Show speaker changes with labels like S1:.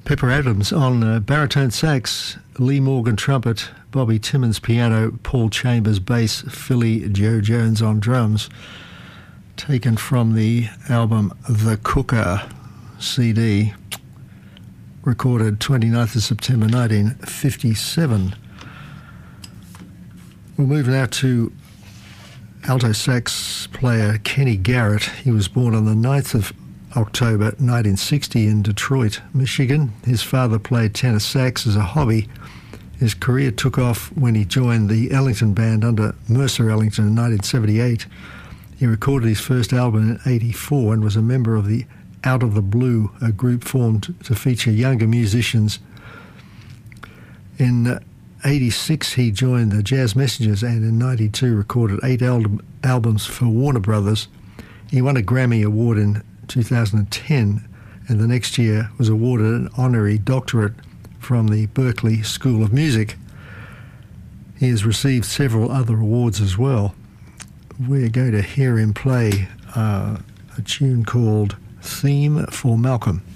S1: Pepper Adams on baritone sax, Lee Morgan trumpet, Bobby Timmons piano, Paul Chambers bass, Philly Joe Jones on drums. Taken from the album The Cooker CD, recorded 29th of September 1957. We'll move now to alto sax player Kenny Garrett. He was born on the 9th of October 1960 in Detroit, Michigan. His father played tenor sax as a hobby. His career took off when he joined the Ellington Band under Mercer Ellington in 1978. He recorded his first album in 1984 and was a member of the Out of the Blue, a group formed to feature younger musicians. In 1986 he joined the Jazz Messengers and in 1992 recorded 8 albums for Warner Brothers. He won a Grammy Award in 2010 and the next year was awarded an honorary doctorate from the Berklee School of Music. He has received several other awards as well. We're going to hear him play a tune called Theme for Malcolm.